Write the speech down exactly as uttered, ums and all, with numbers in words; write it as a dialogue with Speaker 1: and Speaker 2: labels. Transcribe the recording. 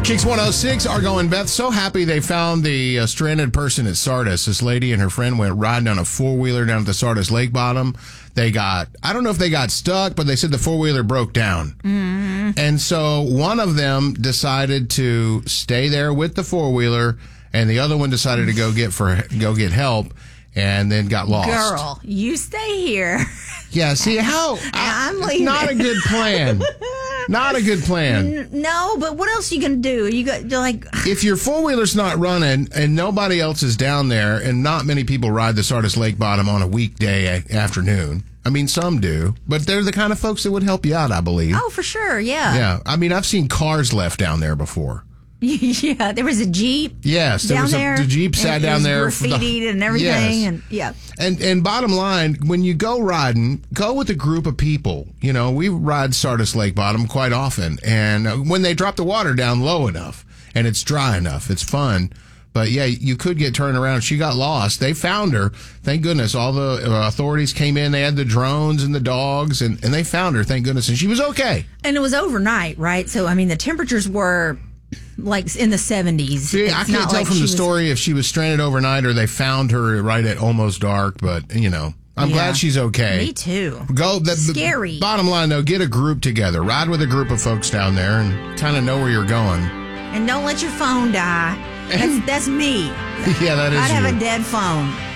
Speaker 1: Kicks one oh six, Argo and Beth, so happy they found the uh, stranded person at Sardis. This lady and her friend went riding on a four-wheeler down at the Sardis Lake bottom. They got, I don't know if they got stuck, but they said the four-wheeler broke down. Mm-hmm. And so one of them decided to stay there with the four-wheeler, and the other one decided to go get for go get help, and then got lost.
Speaker 2: Girl, you stay here.
Speaker 1: Yeah, see how
Speaker 2: I'm
Speaker 1: I,
Speaker 2: leaving.
Speaker 1: Not a good plan. Not a good plan.
Speaker 2: N- no, but what else are you going to do? You got you're like
Speaker 1: if your four-wheeler's not running and nobody else is down there and not many people ride the Sardis Lake bottom on a weekday a- afternoon. I mean, some do, but they're the kind of folks that would help you out, I believe.
Speaker 2: Oh, for sure, yeah.
Speaker 1: Yeah. I mean, I've seen cars left down there before.
Speaker 2: Yeah, there was a Jeep.
Speaker 1: Yes, there
Speaker 2: down
Speaker 1: was a
Speaker 2: there,
Speaker 1: the Jeep sat down there, for
Speaker 2: graffitied
Speaker 1: the,
Speaker 2: and everything,
Speaker 1: yes.
Speaker 2: and yeah.
Speaker 1: And and bottom line, when you go riding, go with a group of people. You know, we ride Sardis Lake bottom quite often, and when they drop the water down low enough and it's dry enough, it's fun. But yeah, you could get turned around. She got lost. They found her. Thank goodness. All the uh, authorities came in. They had the drones and the dogs, and, and they found her. Thank goodness. And she was okay.
Speaker 2: And it was overnight, right? So, I mean, the temperatures were like in the seventies.
Speaker 1: See, I can't tell like from the was... story if she was stranded overnight or they found her right at almost dark. But, you know, I'm yeah. glad she's okay.
Speaker 2: Me too.
Speaker 1: Go. The,
Speaker 2: Scary.
Speaker 1: The bottom line, though, get a group together. Ride with a group of folks down there and kind of know where you're going.
Speaker 2: And don't let your phone die. That's, that's me.
Speaker 1: Yeah, that is
Speaker 2: I'd have
Speaker 1: you.
Speaker 2: a dead phone.